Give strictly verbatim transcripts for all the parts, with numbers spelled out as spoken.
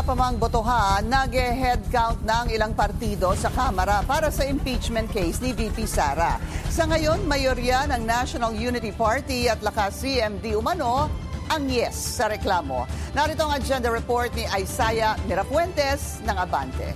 pa mang botohan, nag-head count ng ilang partido sa Kamara para sa impeachment case ni V P Sara. Sa ngayon, mayorya ng National Unity Party at Lakas C M D umano ang yes sa reklamo. Narito ang agenda report ni Isaiah Mirafuentes ng Abante.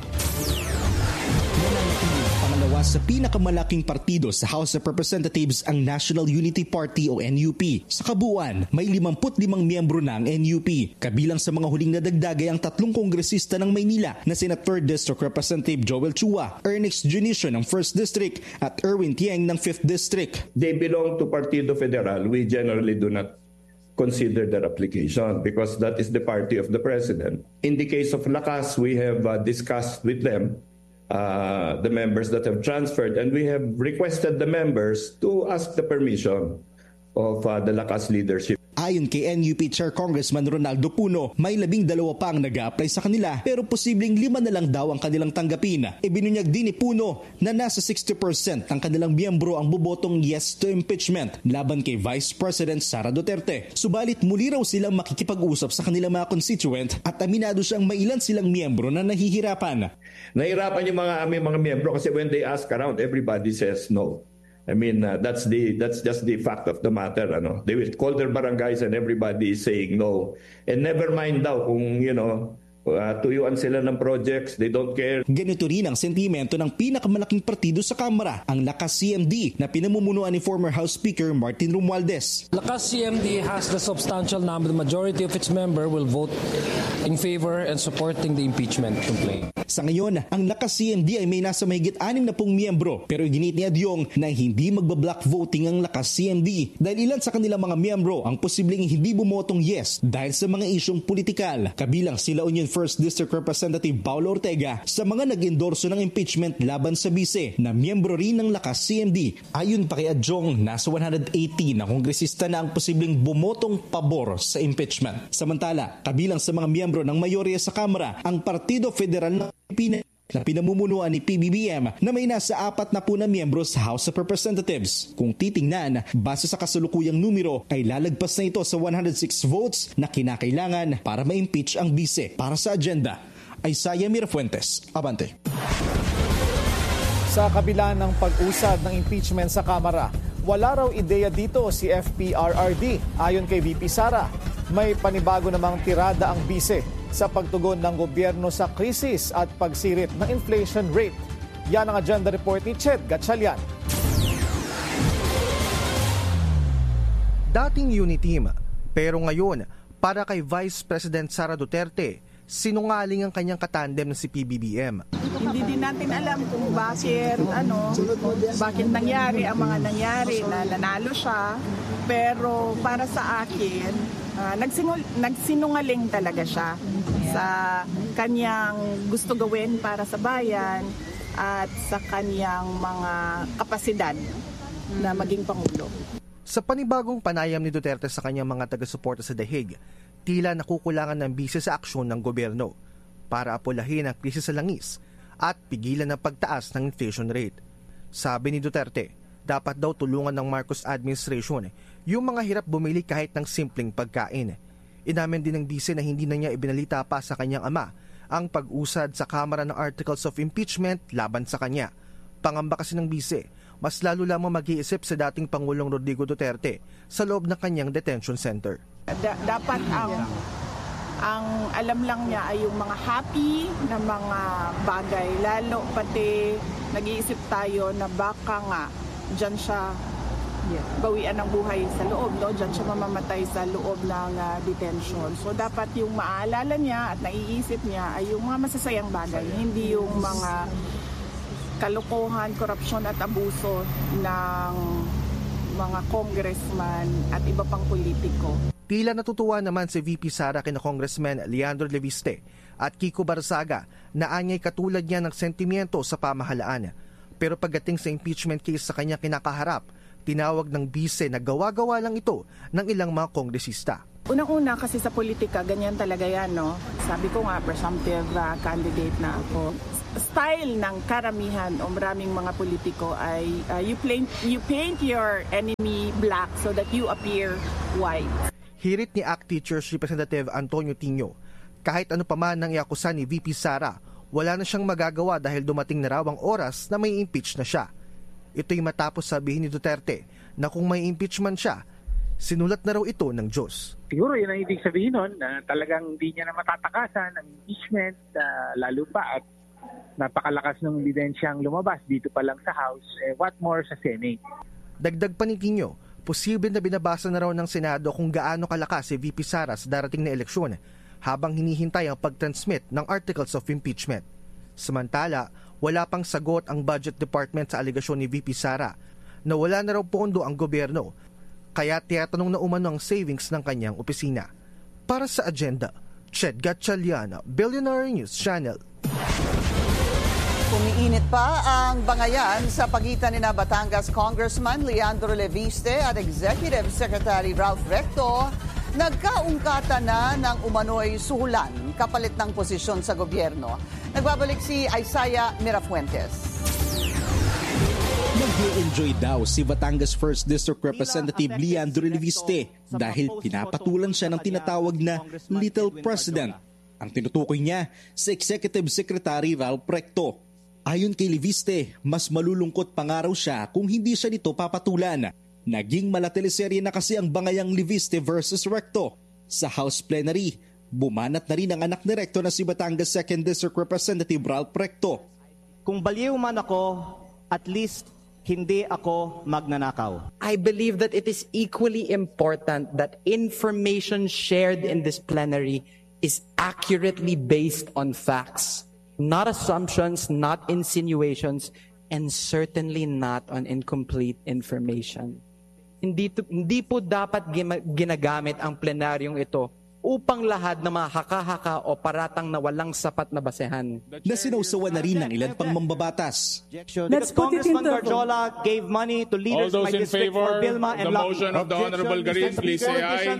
Pangalawa sa pinakamalaking partido sa House of Representatives ang National Unity Party o N U P. Sa kabuuan, may limampu't limang miyembro ng N U P. Kabilang sa mga huling nadagdag ay ang tatlong kongresista ng Maynila na sina third District Representative Joel Chua, Ernest Junicio ng first District at Erwin Tieng ng fifth District. They belong to Partido Federal. We generally do not consider their application because that is the party of the president. In the case of Lakas, we have uh, discussed with them Uh, the members that have transferred, and we have requested the members to ask the permission of uh, the Lakas leadership. Ayon kay N U P Chair Congressman Ronaldo Puno, may labing dalawa pa ang nag-a-apply sa kanila pero posibleng lima na lang daw ang kanilang tanggapin. Ibinunyag din ni Puno na nasa sixty percent ng kanilang miyembro ang bubotong yes to impeachment laban kay Vice President Sara Duterte. Subalit muli raw silang makikipag-usap sa kanilang mga constituent at aminado siyang may ilan silang miyembro na nahihirapan. Nahihirapan yung mga aming mga miyembro kasi when they ask around, everybody says no. I mean, uh, that's the that's just the fact of the matter. Ano? They will call their barangays and everybody is saying no. And never mind daw kung, you know, uh, tuyuan sila ng projects, they don't care. Ganito rin ang sentimento ng pinakamalaking partido sa Kamara, ang Lakas C M D na pinamumunuan ni former House Speaker Martin Romualdez. Lakas C M D has the substantial number, the majority of its member will vote in favor and supporting the impeachment complaint. Sa ngayon, ang Lakas C M D ay may nasa mahigit anim na pung miyembro pero ginit ni Adyong na hindi magbablock voting ang Lakas C M D dahil ilan sa kanilang mga miyembro ang posibleng hindi bumotong yes dahil sa mga isyong politikal. Kabilang sila Union first District Representative Paulo Ortega sa mga nag-endorso ng impeachment laban sa bise na miyembro rin ng Lakas C M D. Ayon pa kay Adyong, nasa one hundred eighty na kongresista na ang posibleng bumotong pabor sa impeachment. Samantala, kabilang sa mga miyembro ng mayorya sa Kamara ang Partido Federal ng Pilipinas na pinamumunuan ni P B B M na may nasa apat na po na miyembro sa House of Representatives. Kung titingnan, base sa kasalukuyang numero ay lalagpas na ito sa one hundred six votes na kinakailangan para ma-impeach ang bise. Para sa agenda, Isaiah Mirafuentes, Abante. Sa kabila ng pag-usad ng impeachment sa Kamara, wala raw ideya dito si F P R R D. Ayon kay V P Sara, may panibago namang tirada ang bise sa pagtugon ng gobyerno sa krisis at pagsirit ng inflation rate. Yan ang agenda report ni Ched Gatchalian. Dating uniteam, pero ngayon, para kay Vice President Sara Duterte, sinungaling ang kanyang katandem na si P B B M. Hindi din natin alam kung bakit, ano, bakit nangyari ang mga nangyari na nanalo siya. Pero para sa akin, uh, nagsinul- nagsinungaling talaga siya sa kanyang gusto gawin para sa bayan at sa kanyang mga kapasidad na maging Pangulo. Sa panibagong panayam ni Duterte sa kanyang mga taga-suporta sa Dahig, tila nakukulangan ng bise sa aksyon ng gobyerno para apulahin ang krisis sa langis at pigilan ang pagtaas ng inflation rate. Sabi ni Duterte, dapat daw tulungan ng Marcos administration yung mga hirap bumili kahit ng simpleng pagkain. Inamin din ng bise na hindi na niya ibinalita pa sa kanyang ama ang pag-usad sa Kamara ng Articles of Impeachment laban sa kanya. Pangamba kasi ng bise, mas lalo lamang mag-iisip sa dating Pangulong Rodrigo Duterte sa loob ng kanyang detention center. Da- dapat ang ang alam lang niya ay yung mga happy na mga bagay, lalo pati nag-iisip tayo na baka nga diyan siya bawian ng buhay sa loob, no? Diyan siya mamamatay sa loob ng uh, detention. So dapat yung maaalala niya at naiisip niya ay yung mga masasayang bagay, hindi yung mga kalokohan, korupsyon at abuso ng mga congressman at iba pang politiko. Tila natutuwa naman si V P Sara kina Congressman Leandro Leviste at Kiko Barzaga na anyay katulad niya ng sentimiento sa pamahalaan. Pero pagdating sa impeachment case sa kanya kinakaharap, tinawag ng bise na gawa-gawa lang ito ng ilang mga kongresista. Unang-una kasi sa politika, ganyan talaga yan, no? Sabi ko nga, presumptive uh, candidate na ako. Style ng karamihan o maraming mga politiko ay uh, you, paint, you paint your enemy black so that you appear white. Hirit ni A C T Teachers Representative Antonio Tino, Kahit ano pa man ang iakusa ni V P Sara, wala na siyang magagawa dahil dumating na raw ang oras na may impeach na siya. Ito'y matapos sabihin ni Duterte na kung may impeachment siya, sinulat na raw ito ng Diyos. Siguro yun ang ibig sabihin nun na talagang hindi niya na matatakasan ang impeachment, uh, lalo pa at napakalakas ng ebidensyang lumabas dito pa lang sa House, eh, what more sa Senate. Dagdag pa ni Quino, posible na binabasa na raw ng Senado kung gaano kalakas si V P Sara sa darating na eleksyon habang hinihintay ang pag-transmit ng articles of impeachment. Samantala, wala pang sagot ang Budget Department sa alegasyon ni V P Sara na wala na raw pondo ang gobyerno, kaya tiyatanong na umano ang savings ng kanyang opisina. Para sa agenda, Ched Gatchaliana, Billionaire News Channel. Umiinit pa ang bangayan sa pagitan ni Batangas Congressman Leandro Leviste at Executive Secretary Ralph Recto. Nagkaungkatan na ng umano'y suhulan kapalit ng posisyon sa gobyerno. Nagbabalik si Isaiah Mirafuentes. Nag-enjoy daw si Batangas first District Representative Leandro Leviste dahil pinapatulan siya ng tinatawag na Little President. Ang tinutukoy niya sa Executive Secretary Ralph Recto. Ayon kay Leviste, mas malulungkot pa nga raw siya kung hindi siya nito papatulan. Naging malateleserye na kasi ang bangayang Leviste versus Recto. Sa House Plenary, bumanat na rin ang anak ni Recto na si Batangas second District Representative Ralph Recto. Kung baliw man ako, at least hindi ako magnanakaw. I believe that it is equally important that information shared in this plenary is accurately based on facts. Not assumptions, not insinuations, and certainly not on incomplete information. Hindi, to, hindi po dapat ginagamit ang plenaryong ito upang lahat na mga haka-haka o paratang na walang sapat na basehan. Nasinawsawan na rin ng ilan pang mambabatas. Let's Congressman Garjola gave money to leaders All those in my in district favor for Bilma and the Lucky. motion of the Honorable Garin, please say aye.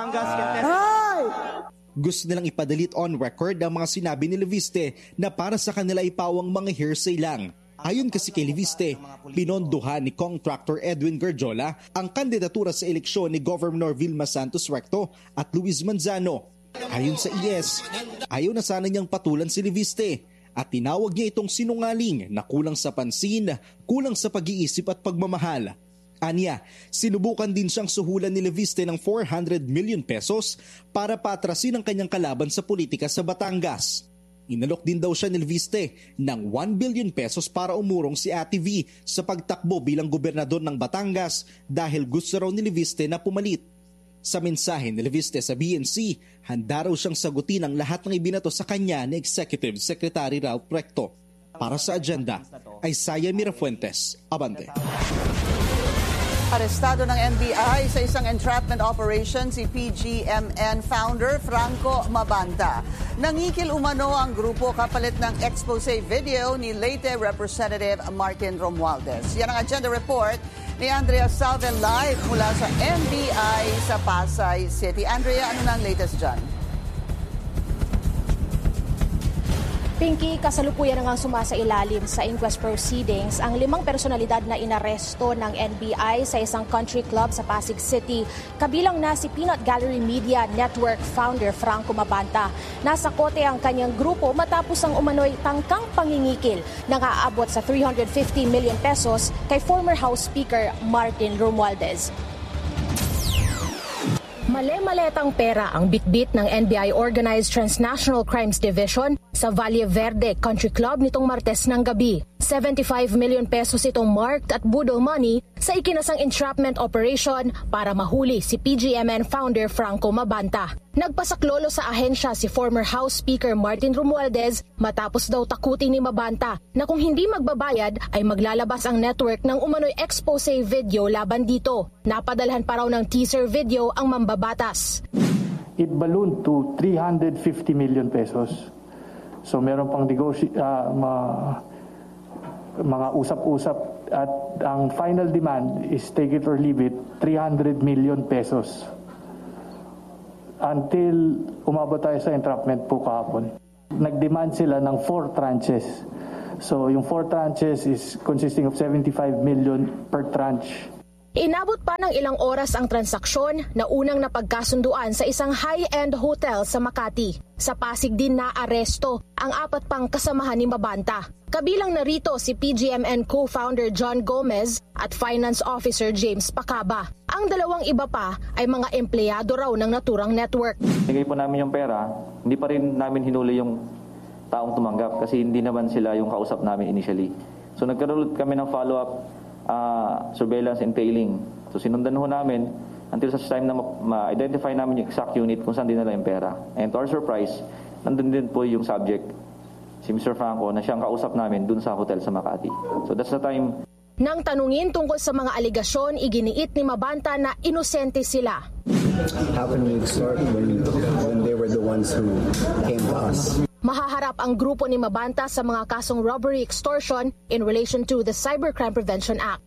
Gusto nilang ipadelete on record ang mga sinabi ni Leviste na para sa kanila ipawang mga hearsay lang. Ayon kasi kay Leviste, pinondohan ni Contractor Edwin Garjola ang kandidatura sa eleksyon ni Governor Vilma Santos Recto at Luis Manzano. Ayon sa I S, ayaw na sana niyang patulan si Leviste at tinawag niya itong sinungaling na kulang sa pansin, kulang sa pag-iisip at pagmamahal. Anya, sinubukan din siyang suhulan ni Leviste ng four hundred million pesos para patrasin ang kanyang kalaban sa politika sa Batangas. Inalok din daw siya ni Leviste ng one billion pesos para umurong si Ate V sa pagtakbo bilang gobernador ng Batangas dahil gusto raw ni Leviste na pumalit. Sa mensahe ni Leviste sa B N C, handa raw siyang sagutin ang lahat ng ibinato sa kanya ni Executive Secretary Ralph Recto. Para sa agenda, Isaiah Mirafuentes, Abante. Arestado ng N B I sa isang entrapment operation si P G M N founder Franco Mabanta. Nangikil umano ang grupo kapalit ng expose video ni Leyte Representative Martin Romualdez. Yan ang agenda report ni Andrea Salven live mula sa N B I sa Pasay City. Andrea, ano na ang latest dyan? Pinky, kasalukuyan na nga sumasailalim sa inquest proceedings ang limang personalidad na inaresto ng N B I sa isang country club sa Pasig City. Kabilang na si Peanut Gallery Media Network founder Franco Mabanta. Nasa kote ang kanyang grupo matapos ang umano'y tangkang pangingikil na aabot sa three hundred fifty million pesos kay former House Speaker Martin Romualdez. Male-maletang pera ang bitbit ng N B I Organized Transnational Crimes Division sa Valle Verde Country Club nitong Martes ng gabi. seventy-five million pesos itong marked at budol money sa ikinasang entrapment operation para mahuli si P G M N founder Franco Mabanta. Nagpasaklolo sa ahensya si former House Speaker Martin Romualdez matapos daw takutin ni Mabanta na kung hindi magbabayad ay maglalabas ang network ng umano'y expose video laban dito. Napadalhan pa raw ng teaser video ang mambabatas. It ballooned to three hundred fifty million pesos. So meron pang negosyo, uh, ma- mga usap-usap at ang final demand is take it or leave it, three hundred million pesos. Until umabot tayo sa entrapment po kahapon. Nag-demand sila ng four tranches. So yung four tranches is consisting of seventy-five million per tranche. Inabot pa ng ilang oras ang transaksyon na unang napagkasunduan sa isang high-end hotel sa Makati. Sa Pasig din na aresto ang apat pang kasamahan ni Mabanta. Kabilang narito si P G M N co-founder John Gomez at Finance Officer James Pacaba. Ang dalawang iba pa ay mga empleyado raw ng naturang network. Bigay po namin yung pera, hindi pa rin namin hinuli yung taong tumanggap kasi hindi naman sila yung kausap namin initially. So nagkaroon kami ng follow-up Uh, surveillance and tailing. So sinundan ho namin until such time na ma-identify namin yung exact unit kung saan dinala yung pera. And to our surprise, nandun din po yung subject, si Mister Franco, na siyang kausap namin dun sa hotel sa Makati. So that's the time. Nang tanungin tungkol sa mga aligasyon, iginiit ni Mabanta na inosente sila. How can we extort when, when they were the ones who came to us? Mahaharap ang grupo ni Mabanta sa mga kasong robbery extortion in relation to the Cybercrime Prevention Act.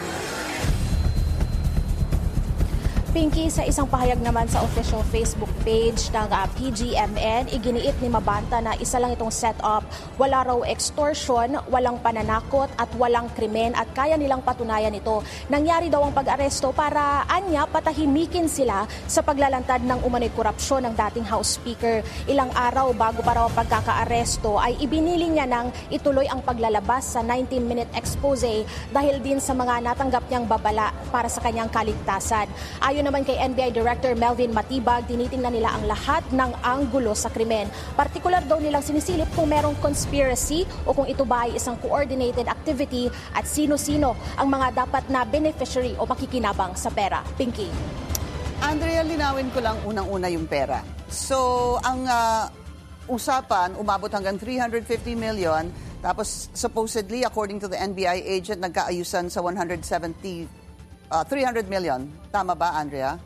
Pinky, sa isang pahayag naman sa official Facebook page ng uh, P G M N, iginiit ni Mabanta na isa lang itong setup, wala raw extortion, walang pananakot at walang krimen at kaya nilang patunayan ito. Nangyari daw ang pag-aresto para anya patahimikin sila sa paglalantad ng umano'y korupsyon ng dating House Speaker. Ilang araw bago pa raw pagkaka-aresto ay ibiniling niya nang ituloy ang paglalabas sa nineteen minute expose dahil din sa mga natanggap niyang babala para sa kanyang kaligtasan. Ayon naman kay N B I Director Melvin Matibag, tinitingnan nila ang lahat ng anggulo sa krimen. Partikular daw nilang sinisilip kung merong conspiracy o kung ito ba ay isang coordinated activity at sino-sino ang mga dapat na beneficiary o makikinabang sa pera. Pinky. Andrea, linawin ko lang unang-una yung pera. So, ang uh, usapan, umabot hanggang three hundred fifty million, tapos supposedly, according to the N B I agent, nagkaayusan sa one hundred seventy Uh, three hundred million. Tama ba, Andrea?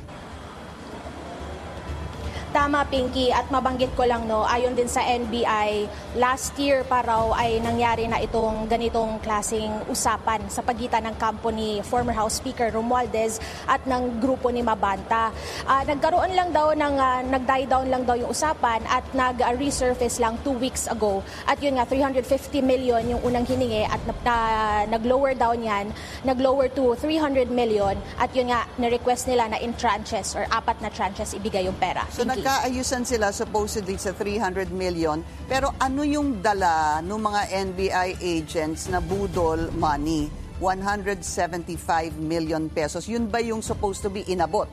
Tama, Pinky. At mabanggit ko lang, no, ayon din sa N B I, last year pa raw ay nangyari na itong ganitong klaseng usapan sa pagitan ng kampo ni former House Speaker Romualdez at ng grupo ni Mabanta. Uh, nagkaroon lang daw ng, uh, nag-die down lang daw yung usapan at nag-resurface lang two weeks ago. At yun nga, three hundred fifty million yung unang hiningi at na, na, nag-lower down yan, nag-lower to three hundred million at yun nga, na-request nila na in tranches or apat na tranches ibigay yung pera. So nagkaayusan sila supposedly sa three hundred million, pero ano yung dala ng mga N B I agents na budol money? one hundred seventy-five million pesos. Yun ba yung supposed to be inabot?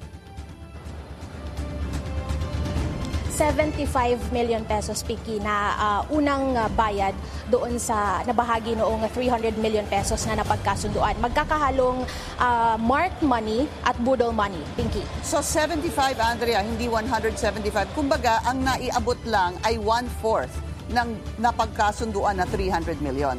seventy-five million pesos, Pinky, na uh, unang uh, bayad doon sa nabahagi noong three hundred million pesos na napagkasunduan. Magkakahalong uh, marked money at budol money, Pinky. So seventy-five, Andrea, hindi one hundred seventy-five. Kumbaga, ang naiabot lang ay one-fourth ng napagkasunduan na three hundred million.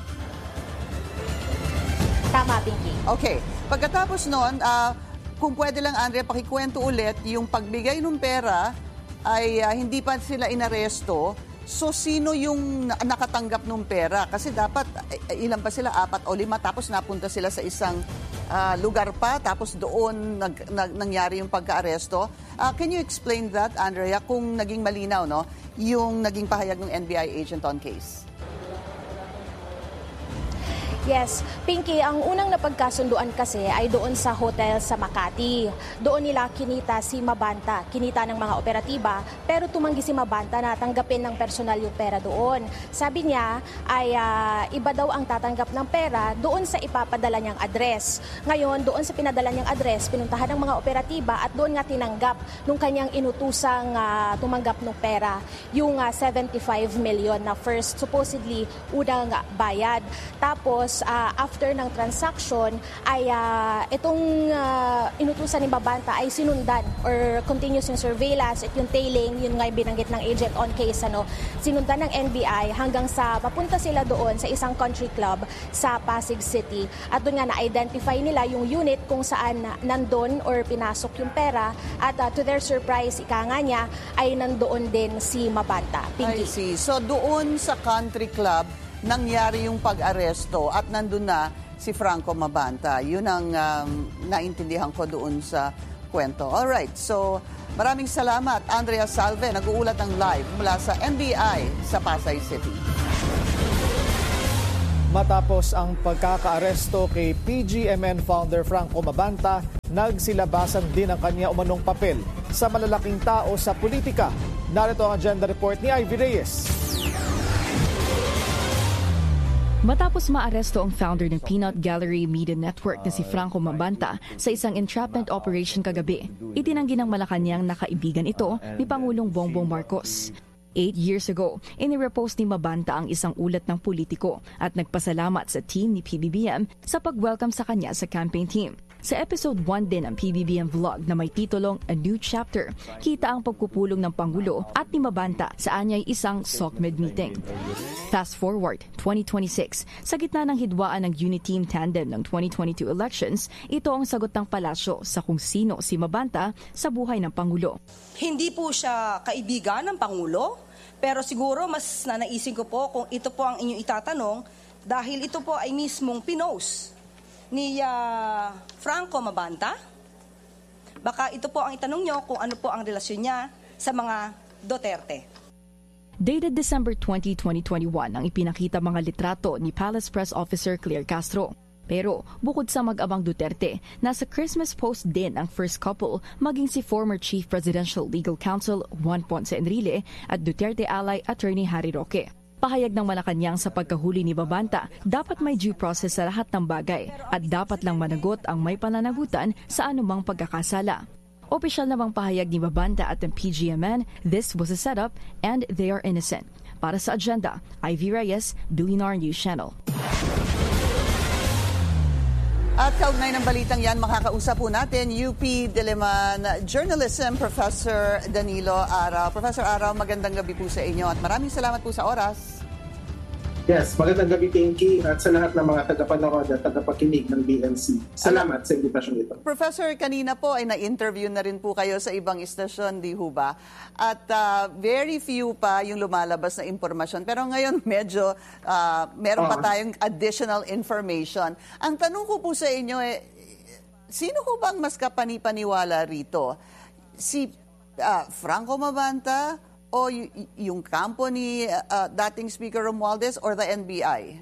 Tama, Pinky. Okay. Pagkatapos noon, uh, kung pwede lang, Andrea, pakikwento ulit yung pagbigay ng pera ay uh, hindi pa sila inaresto. So, sino yung nakatanggap ng pera? Kasi dapat, ilan pa sila? Apat o lima. Tapos napunta sila sa isang uh, lugar pa. Tapos doon nag, nag, nangyari yung pagka-aresto. Uh, can you explain that, Andrea, kung naging malinaw, no? Yung naging pahayag ng N B I agent on case? Yes, Pinky, ang unang napagkasunduan kasi ay doon sa hotel sa Makati. Doon nila kinita si Mabanta, kinita ng mga operatiba, pero tumanggi si Mabanta na tanggapin ng personal yung pera doon. Sabi niya ay uh, iba daw ang tatanggap ng pera doon sa ipapadala niyang address. Ngayon, doon sa pinadala niyang address, pinuntahan ng mga operatiba at doon nga tinanggap nung kanyang inutusang uh, tumanggap ng pera, yung uh, seventy-five million na first supposedly unang bayad. Tapos, Uh, after ng transaction ay uh, itong uh, inutusan ni Mabanta ay sinundan or continuous yung surveillance at yung tailing, yun nga binanggit ng agent on case, ano, sinundan ng N B I hanggang sa mapunta sila doon sa isang country club sa Pasig City at doon nga na-identify nila yung unit kung saan nandun or pinasok yung pera at uh, to their surprise, ika nga niya, ay nandoon din si Mabanta. Pinky. I see. So doon sa country club nangyari yung pag-aresto at nandun na si Franco Mabanta. Yun ang um, naintindihan ko doon sa kwento. Alright, so maraming salamat, Andrea Salve, nag-uulat ng live mula sa N B I sa Pasay City. Matapos ang pagkakaaresto kay P G M N founder Franco Mabanta, nagsilabasan din ang kanya umanong papel sa malalaking tao sa politika. Narito ang agenda report ni Ivy Reyes. Matapos maaresto ang founder ng Peanut Gallery Media Network na si Franco Mabanta sa isang entrapment operation kagabi, itinanggi ng Malacanang na kaibigan ito ni Pangulong Bongbong Marcos. Eight years ago, inirepost ni Mabanta ang isang ulat ng politiko at nagpasalamat sa team ni P B B M sa pag-welcome sa kanya sa campaign team. Sa episode one din ng P B B M vlog na may titulong A New Chapter, kita ang pagpupulong ng Pangulo at ni Mabanta sa anyay isang SOCMED meeting. Fast forward, twenty twenty-six, sa gitna ng hidwaan ng Uniteam tandem ng twenty twenty-two elections, ito ang sagot ng palasyo sa kung sino si Mabanta sa buhay ng Pangulo. Hindi po siya kaibigan ng Pangulo, pero siguro mas nanaisin ko po kung ito po ang inyong itatanong dahil ito po ay mismong pinost ni uh, Franco Mabanta. Baka ito po ang itanong nyo kung ano po ang relasyon niya sa mga Duterte. Dated December twentieth, twenty twenty-one ang ipinakita mga litrato ni Palace Press Officer Claire Castro. Pero bukod sa mag-amang Duterte, nasa Christmas post din ang first couple maging si former Chief Presidential Legal Counsel Juan Ponce Enrile at Duterte ally Attorney Harry Roque. Pahayag ng Malacanang sa pagkahuli ni Mabanta, dapat may due process sa lahat ng bagay at dapat lang managot ang may pananagutan sa anumang pagkakasala. Opisyal namang pahayag ni Mabanta at ng P G M N, this was a setup and they are innocent. Para sa agenda, Ivy Reyes, Billionaire News Channel. At kaugnay ng balitang yan, makakausap po natin U P Diliman Journalism Professor Danilo Araw. Professor Araw, magandang gabi po sa inyo at maraming salamat po sa oras. Yes, magandang gabi, Pinky, at sa lahat ng mga tagapanood at tagapakinig ng B N C. Salamat sa imbitasyon ito. Professor, kanina po ay na-interview na rin po kayo sa ibang istasyon, di ho ba? At uh, very few pa yung lumalabas na impormasyon. Pero ngayon medyo uh, meron pa tayong additional information. Ang tanong ko po sa inyo, eh, sino ho bang mas kapanipaniwala rito? Si uh, Franco Mabanta o y- yung kampo ni uh, dating Speaker Romualdez or the N B I?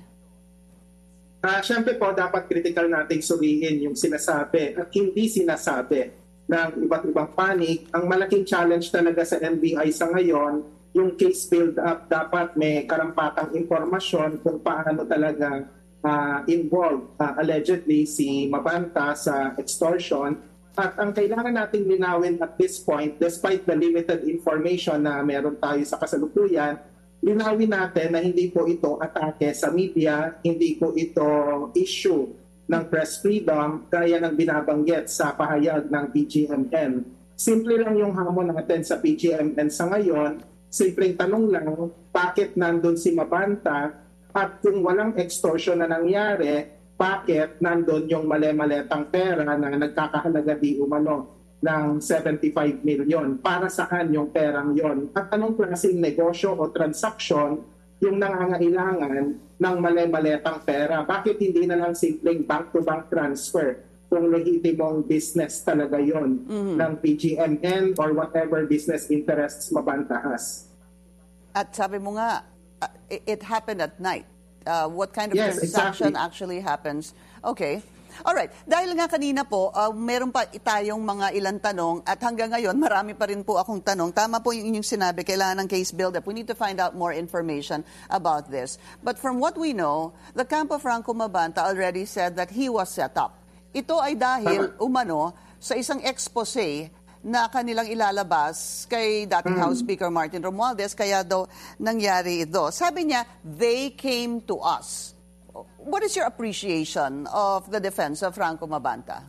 Uh, Siyempre po, dapat critical nating suriin yung sinasabi at hindi sinasabi ng iba't ibang panig. Ang malaking challenge talaga sa N B I sa ngayon, yung case build-up, dapat may karampatang impormasyon kung paano talaga uh, involved uh, allegedly si Mabanta sa extortion. At ang kailangan nating linawin at this point, despite the limited information na meron tayo sa kasalukuyan, linawin natin na hindi po ito atake sa media, hindi po ito issue ng press freedom gaya ng binabanggit sa pahayag ng P G M N. Simple lang yung hamon natin sa P G M N sa ngayon, simpleng tanong lang, bakit nandun si Mabanta at kung walang extortion na nangyari, bakit nandun yung mali-maletang pera na nagkakahalaga di umano ng seventy-five million? Para saan yung perang yon? At anong klaseng negosyo o transaksyon yung nangangailangan ng mali-maletang pera? Bakit hindi na lang simpleng bank-to-bank transfer kung lehitimong business talaga yon mm-hmm. ng P G M N or whatever business interests Mabanta has? At sabi mo nga, uh, it happened at night. Uh, what kind of yes, transaction exactly. actually happens. Okay. Alright. Dahil nga kanina po, uh, meron pa tayong mga ilang tanong at hanggang ngayon, marami pa rin po akong tanong. Tama po yung inyong sinabi, kailangan ng case build-up. We need to find out more information about this. But from what we know, the camp of Franco Mabanta already said that he was set up. Ito ay dahil umano sa isang expose na kanilang ilalabas kay dating mm. House Speaker Martin Romualdez, kaya daw nangyari ito. Sabi niya, they came to us. What is your appreciation of the defense of Franco Mabanta?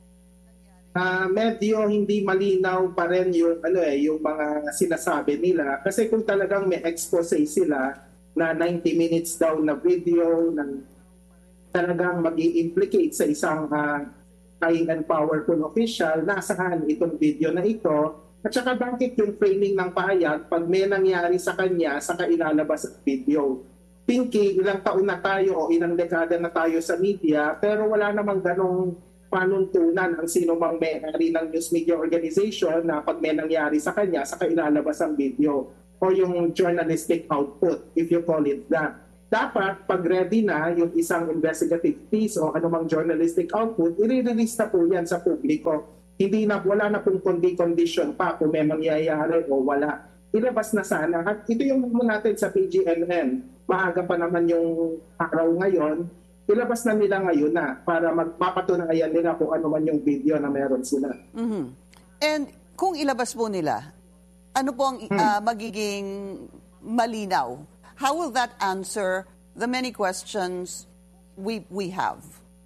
Uh, medyo hindi malinaw pa rin yung, ano eh, yung mga sinasabi nila. Kasi kung talagang may expose sila na ninety minutes daw na video na talagang mag-i-implicate sa isang uh, high and powerful official, nasaan itong video na ito, at saka bakit yung framing ng pahayag pag may nangyari sa kanya sa kailalabas at video. Pinky, ilang taon na tayo o ilang dekada na tayo sa media, pero wala namang ganong panuntunan ang sino mang may-ari ng news media organization na pag may nangyari sa kanya sa kailalabas ang video o yung journalistic output, if you call it that. dapat pag ready na yung isang investigative piece o anumang journalistic output, i-release na po yan sa publiko. Hindi na, wala na pong condition pa kung may mangyayari o wala. Ilabas na sana. At ito yung move natin sa P G M N. Maaga pa naman yung araw ngayon. Ilabas na nila ngayon na para magpapatunayan nila kung ano man yung video na meron sila. Mm-hmm. And kung ilabas po nila, ano po ang uh, magiging malinaw? How will that answer the many questions we we have?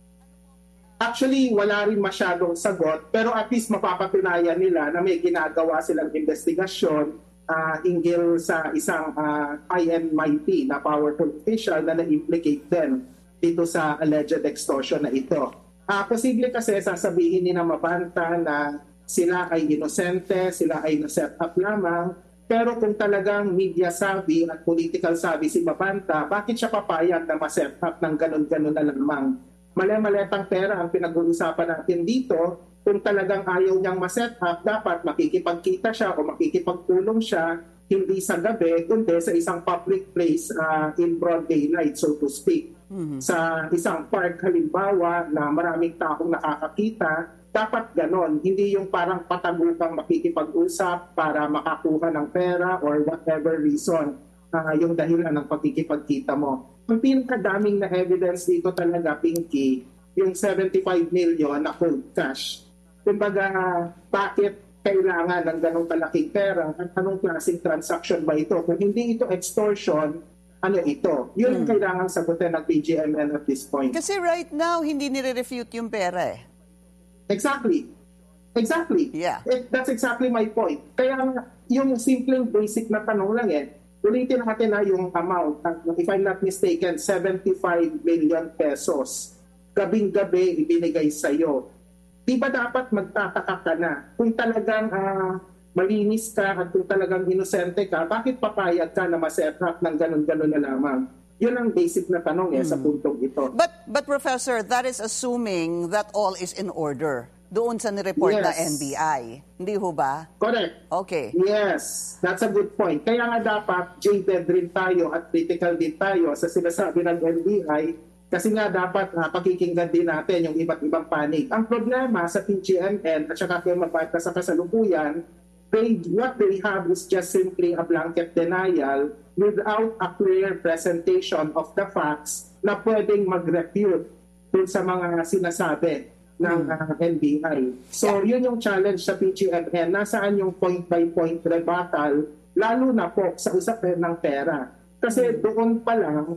Actually, wala rin masyadong sagot, pero at least mapapatunayan nila na may ginagawa silang investigasyon uh, hinggil sa isang uh, high and mighty na powerful official na na-implicate din dito sa alleged extortion na ito. Uh, posible kasi sasabihin ni na Mabanta na sila ay inosente, sila ay na-set up lamang. Pero kung talagang media savvy at political savvy si Mabanta, bakit siya papayag na ma-set up ng ganun-ganun na lamang? Mali-maletang pera ang pinag-uusapan natin dito. Kung talagang ayaw niyang ma-set up, dapat makikipagkita siya o makikipagtulong siya, hindi sa gabi, kundi sa isang public place uh, in broad daylight, so to speak. Mm-hmm. Sa isang park halimbawa na maraming taong nakakakita, dapat ganon, hindi yung parang patagupang makikipag-usap para makakuha ng pera or whatever reason uh, yung dahilan ng pagkikipagkita mo. Ang pinakadaming na evidence dito talaga, Pinky, yung seventy-five million na cold cash. Kumbaga, bakit kailangan ng ganong kalaking pera at anong klaseng transaction ba ito? Kung hindi ito extortion, ano ito? Yun ang hmm. kailangan sagutin ng P G M N at this point. Kasi right now, hindi nire-refute yung pera eh. Exactly. Exactly. Yeah. It, that's exactly my point. Kaya yung simpleng basic na tanong lang eh, ulitin natin na yung amount, if I'm not mistaken, seventy-five million pesos. Gabing-gabi ibinigay sa'yo. Di ba dapat magtataka ka na kung talagang uh, malinis ka at kung talagang inosente ka, bakit papayag ka na ma-set up ng ganun-ganun na lamang? Yun ang basic na tanong eh, hmm. sa puntong ito. But, but Professor, that is assuming that all is in order doon sa nireport yes. na N B I. Hindi ho ba? Correct. Okay. Yes, that's a good point. Kaya nga dapat jaded rin tayo at critical din tayo sa sinasabi ng N B I kasi nga dapat uh, pakikinggan din natin yung iba't ibang panig. Ang problema sa P G M N at saka kung magpapita sa kasalukuyan, they, what they have is just simply a blanket denial without a clear presentation of the facts na pwedeng mag-refute dun sa mga sinasabi ng uh, N B I. So yun yung challenge sa P G M N. Nasaan yung point-by-point rebuttal, lalo na po sa usapin ng pera. Kasi doon pa lang,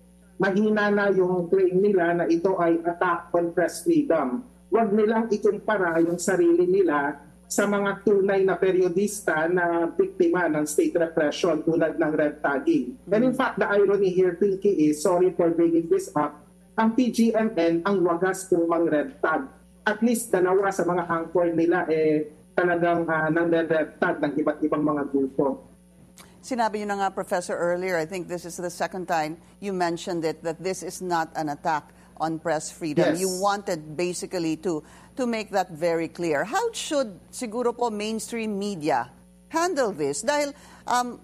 mahina na yung claim nila na ito ay attack on press freedom. Huwag nilang ikumpara yung sarili nila sa mga tunay na periodista na biktima ng state repression tulad ng red tagging. Mm-hmm. And in fact, the irony here, Pinky, is, sorry for bringing this up, ang P G M N ang wagas kung mang red tag. At least dalawa sa mga anchor nila eh talagang uh, nang-red tag ng iba't ibang mga grupo. Sinabi niyo na nga, Professor, earlier, I think this is the second time you mentioned it, that this is not an attack on press freedom. Yes. You wanted basically to to make that very clear. How should siguro po mainstream media handle this? Dahil um,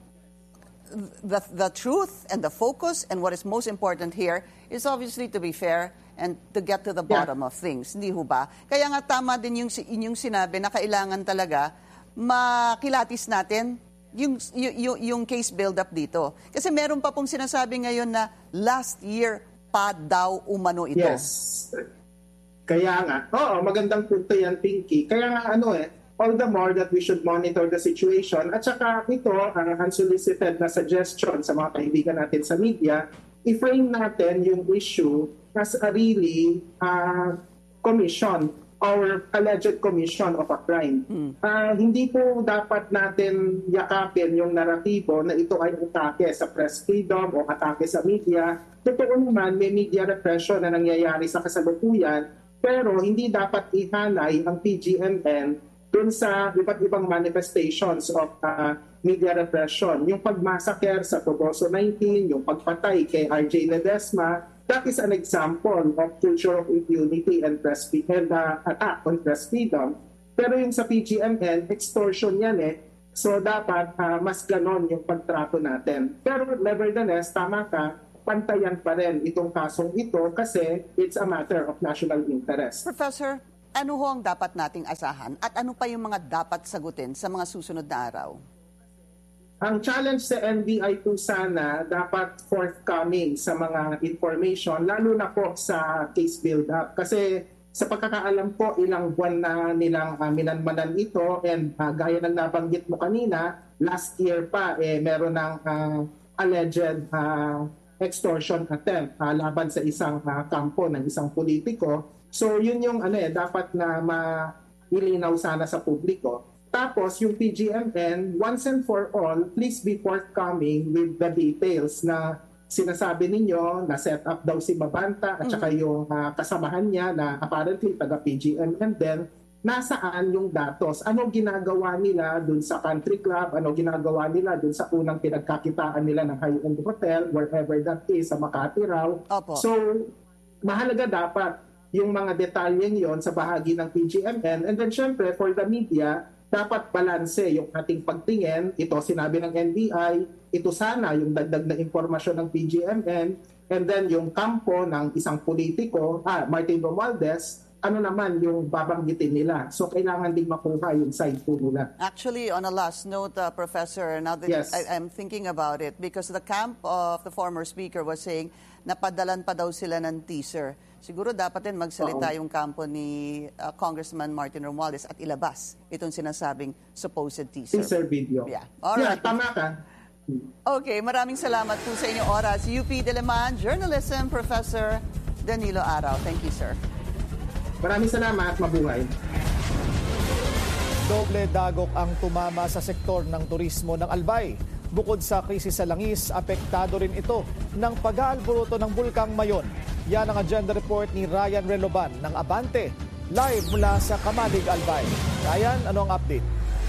the, the truth and the focus and what is most important here is obviously to be fair and to get to the bottom yeah. of things. Hindi ho ba? Kaya nga tama din yung inyong sinabi na kailangan talaga makilatis natin yung, yung, yung case build-up dito. Kasi meron pa pong sinasabi ngayon na last year pa daw umano ito. Yes. Kaya nga, oo, magandang punto yan, Pinky. Kaya nga ano eh, all the more that we should monitor the situation. At saka ito, ang uh, unsolicited na suggestion sa mga kaibigan natin sa media, i-frame natin yung issue as a really uh, commission or alleged commission of a crime. Hmm. Uh, hindi po dapat natin yakapin yung naratibo na ito ay atake sa press freedom o atake sa media. Totoo naman, may media repression na nangyayari sa kasalukuyan, pero hindi dapat ihanay ang P G M N dun sa iba't ibang manifestations of uh, media repression. Yung pagmasaker sa Toboso nineteen, yung pagpatay kay R J Ledesma, that is an example of culture of impunity and press freedom, uh, attack on press freedom. Pero yung sa P G M N, extortion yan eh. So dapat uh, mas ganon yung pagtrato natin. Pero nevertheless, tama ka, pantayan pa rin itong kasong ito kasi it's a matter of national interest. Professor, ano ho ang dapat nating asahan at ano pa yung mga dapat sagutin sa mga susunod na araw? Ang challenge sa N B I po sana dapat forthcoming sa mga information, lalo na po sa case build-up. Kasi sa pagkakaalam po, ilang buwan na nilang uh, minanmanan ito and uh, gaya ng nabanggit mo kanina, last year pa eh, meron ng uh, alleged uh, extortion attempt uh, laban sa isang uh, kampo ng isang politiko. So yun yung ano eh, dapat na mailinaw sana sa publiko. Tapos yung P G M N, once and for all, please be forthcoming with the details na sinasabi ninyo na set up daw si Mabanta at saka yung uh, kasamahan niya na apparently taga P G M N din, nasaan yung datos, ano ginagawa nila dun sa country club, ano ginagawa nila dun sa unang pinagkakitaan nila ng high-end hotel, wherever that is, sa Makati raw. Opo. So, mahalaga dapat yung mga detalyeng yon sa bahagi ng P G M N. And then syempre, for the media, dapat balanse yung ating pagtingin. Ito sinabi ng N B I, ito sana yung dagdag na impormasyon ng P G M N, and then yung kampo ng isang politiko, ah, Martin Romualdez, ano naman yung babanggitin nila. So kailangan din makuha yung side po nila. Actually, on a last note, uh, Professor, now that Yes. I, I'm thinking about it, because the camp of the former speaker was saying napadalan pa daw sila ng teaser. Siguro dapat din magsalita Oo. yung kampo ni uh, Congressman Martin Romualdez at ilabas itong sinasabing supposed teaser. Teaser video. Yeah. All Yeah, right. tama ka. Okay, maraming salamat po sa inyong oras. U P Diliman, Journalism Professor Danilo Araw. Thank you, sir. Maraming salamat. Mabuhay. Doble dagok ang tumama sa sektor ng turismo ng Albay. Bukod sa krisis sa langis, apektado rin ito ng pag-aalboroto ng Bulkang Mayon. Yan ang agenda report ni Ryan Reloban ng Abante, live mula sa Kamalig, Albay. Ryan, ano ang update?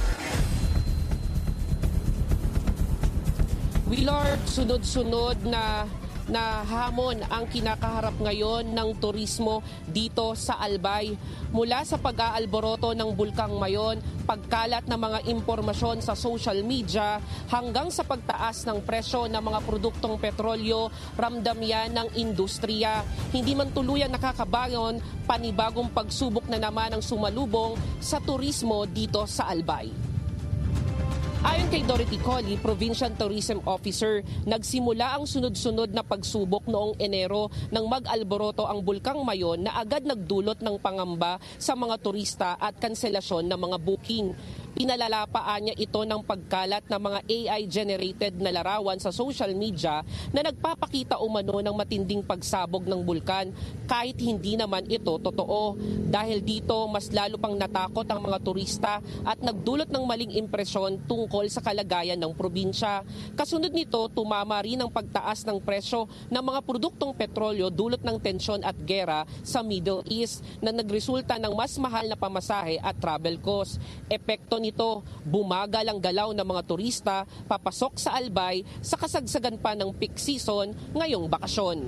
Willard, sunod-sunod na na hamon ang kinakaharap ngayon ng turismo dito sa Albay. Mula sa pag-aalboroto ng Bulkang Mayon, pagkalat ng mga impormasyon sa social media, hanggang sa pagtaas ng presyo ng mga produktong petrolyo, ramdam yan ng industriya. Hindi man tuluyan nakakabangon, panibagong pagsubok na naman ang sumalubong sa turismo dito sa Albay. Ayon kay Dorothy Collie, Provincial Tourism Officer, nagsimula ang sunod-sunod na pagsubok noong Enero nang mag-alboroto ang Bulkang Mayon na agad nagdulot ng pangamba sa mga turista at kanselasyon ng mga booking. Pinalalapaan niya ito ng pagkalat ng mga A I-generated na larawan sa social media na nagpapakita umano ng matinding pagsabog ng bulkan kahit hindi naman ito totoo. Dahil dito, mas lalo pang natakot ang mga turista at nagdulot ng maling impresyon tungkol sa kalagayan ng probinsya. Kasunod nito, tumama rin ang pagtaas ng presyo ng mga produktong petrolyo dulot ng tensyon at gera sa Middle East na nagresulta ng mas mahal na pamasahe at travel cost. Epekto nito, bumagal ang galaw ng mga turista papasok sa Albay sa kasagsagan pa ng peak season ngayong bakasyon.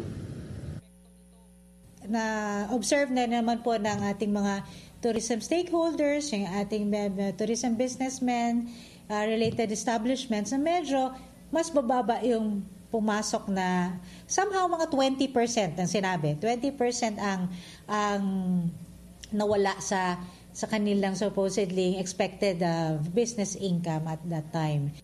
Na-observe na naman po ng ating mga tourism stakeholders, yung ating uh, tourism businessmen, uh, related establishments, na medyo mas bababa yung pumasok na somehow mga twenty percent ang sinabi. twenty percent ang, ang nawala sa sa kanilang supposedly expected uh, business income at that time.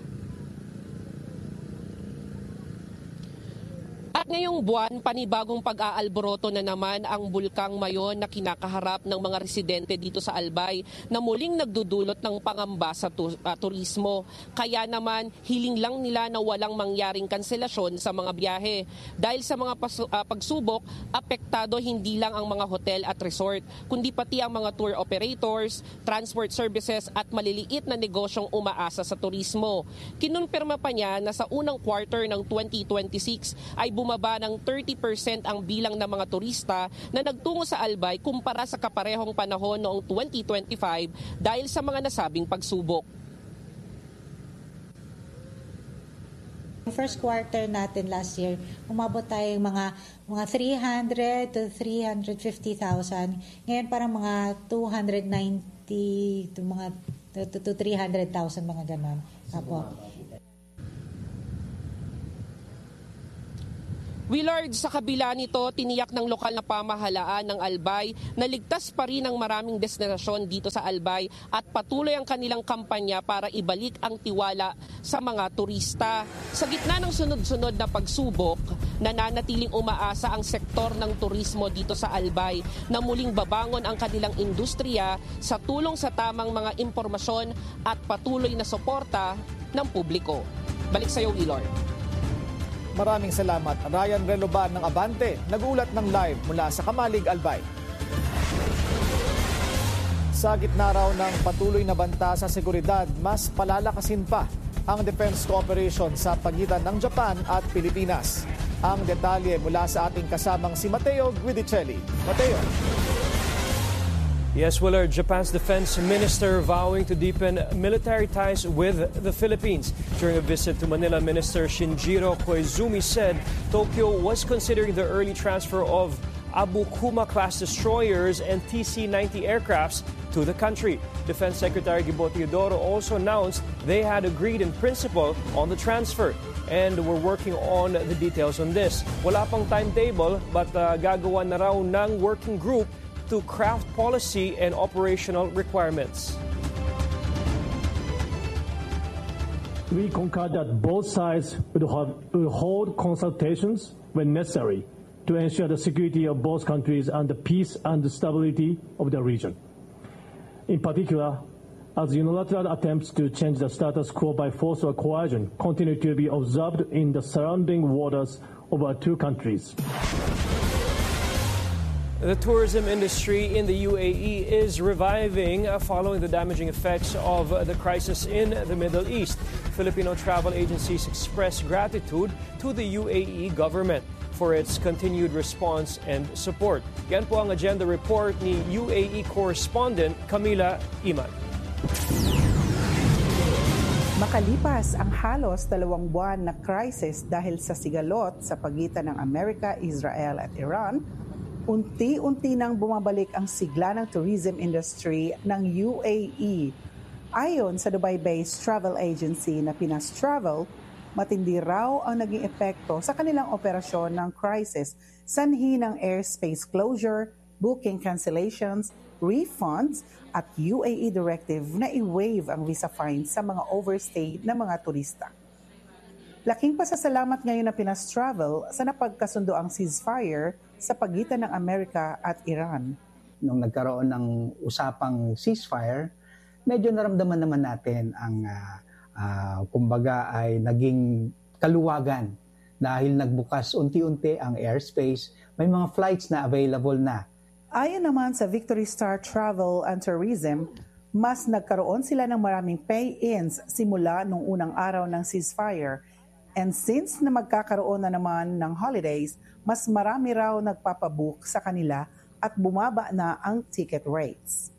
At ngayong buwan, panibagong pag-aalboroto na naman ang Bulkang Mayon na kinakaharap ng mga residente dito sa Albay na muling nagdudulot ng pangamba sa tu- uh, turismo. Kaya naman, hiling lang nila na walang mangyaring kanselasyon sa mga biyahe. Dahil sa mga pas- uh, pagsubok, apektado hindi lang ang mga hotel at resort, kundi pati ang mga tour operators, transport services at maliliit na negosyong umaasa sa turismo. Kinonfirma pa niya na sa unang quarter ng twenty twenty-six ay bumaba ng thirty percent ang bilang ng mga turista na nagtungo sa Albay kumpara sa kaparehong panahon noong twenty twenty-five dahil sa mga nasabing pagsubok. First quarter natin last year, umabot tayong mga mga three hundred to three hundred fifty thousand. Ngayon parang mga two hundred ninety to mga to, to three hundred thousand mga ganon. Apo. Willard, sa kabila nito, tiniyak ng lokal na pamahalaan ng Albay na ligtas pa rin ang maraming destinasyon dito sa Albay at patuloy ang kanilang kampanya para ibalik ang tiwala sa mga turista. Sa gitna ng sunod-sunod na pagsubok, nananatiling umaasa ang sektor ng turismo dito sa Albay na muling babangon ang kanilang industriya sa tulong sa tamang mga impormasyon at patuloy na suporta ng publiko. Balik sa iyo, Willard. Maraming salamat, Ryan Reloban ng Abante, nag-uulat ng live mula sa Kamalig, Albay. Sa gitna raw ng patuloy na banta sa seguridad, mas palalakasin pa ang defense cooperation sa pagitan ng Japan at Pilipinas. Ang detalye mula sa ating kasamang si Mateo Guidicelli. Mateo. Yes, Willard, Japan's defense minister vowing to deepen military ties with the Philippines. During a visit to Manila, Minister Shinjiro Koizumi said Tokyo was considering the early transfer of Abukuma-class destroyers and T C ninety aircrafts to the country. Defense Secretary Gibo Teodoro also announced they had agreed in principle on the transfer and were working on the details on this. Wala pang timetable but uh, gagawa na raw ng working group to craft policy and operational requirements. We concur that both sides will, have, will hold consultations when necessary to ensure the security of both countries and the peace and the stability of the region. In particular, as unilateral attempts to change the status quo by force or coercion continue to be observed in the surrounding waters of our two countries. The tourism industry in the U A E is reviving following the damaging effects of the crisis in the Middle East. Filipino travel agencies express gratitude to the U A E government for its continued response and support. Yan po ang agenda report ni U A E correspondent Camila Iman. Makalipas ang halos dalawang buwan na crisis dahil sa sigalot sa pagitan ng Amerika, Israel at Iran, unti-unti nang bumabalik ang sigla ng tourism industry ng U A E. Ayon sa Dubai-based travel agency na Pinas Travel, matindi raw ang naging epekto sa kanilang operasyon ng crisis, sanhi ng airspace closure, booking cancellations, refunds at U A E directive na i-waive ang visa fine sa mga overstay na mga turista. Laking pasasalamat ngayon na Pinas Travel sa napagkasundo ang ceasefire sa pagitan ng Amerika at Iran. Nung nagkaroon ng usapang ceasefire, medyo naramdaman naman natin ang uh, uh, kumbaga ay naging kaluwagan dahil nagbukas unti-unti ang airspace, may mga flights na available na. Ayon naman sa Victory Star Travel and Tourism, mas nagkaroon sila ng maraming pay-ins simula nung unang araw ng ceasefire. And since na magkakaroon na naman ng holidays, mas marami raw nagpapabook sa kanila at bumaba na ang ticket rates.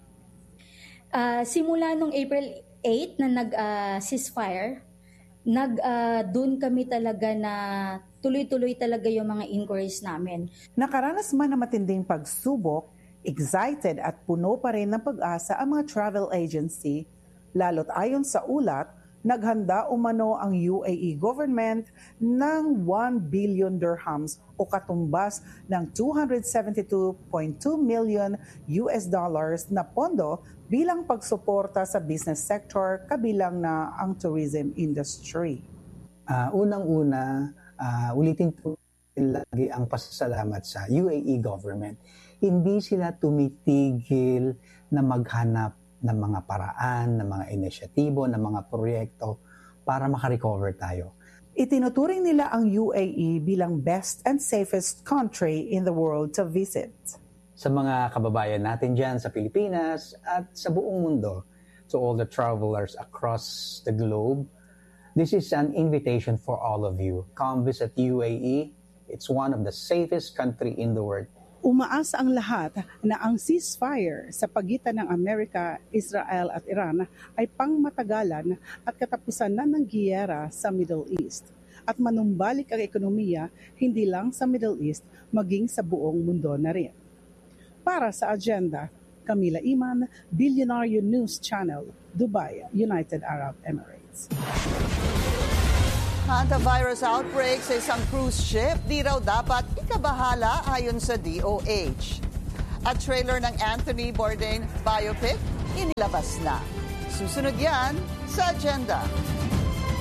Uh, simula nung April eighth na nag-ceasefire, uh, nag, uh, doon kami talaga na tuloy-tuloy talaga yung mga inquiries namin. Nakaranas man na matinding pagsubok, excited at puno pa rin ng pag-asa ang mga travel agency, lalo't ayon sa ulat, naghanda umano ang U A E government ng one billion dirhams o katumbas ng two hundred seventy-two point two million U S dollars na pondo bilang pagsuporta sa business sector kabilang na ang tourism industry. Uh, unang-una, uh, ulitin po lagi ang pasasalamat sa U A E government. Hindi sila tumitigil na maghanap ng mga paraan, ng mga inisyatibo, ng mga proyekto para makarecover tayo. Itinuturing nila ang U A E bilang best and safest country in the world to visit. Sa mga kababayan natin dyan sa Pilipinas at sa buong mundo, to all the travelers across the globe, this is an invitation for all of you. Come visit U A E. It's one of the safest country in the world. Umaasa ang lahat na ang ceasefire sa pagitan ng Amerika, Israel at Iran ay pangmatagalan at katapusan na ng giyera sa Middle East at manumbalik ang ekonomiya hindi lang sa Middle East maging sa buong mundo na rin. Para sa agenda, Camila Iman, Billionaire News Channel, Dubai, United Arab Emirates. Hantavirus outbreak sa isang cruise ship, di raw dapat ikabahala ayon sa D O H. At trailer ng Anthony Bourdain biopic, inilabas na. Susunod yan sa agenda.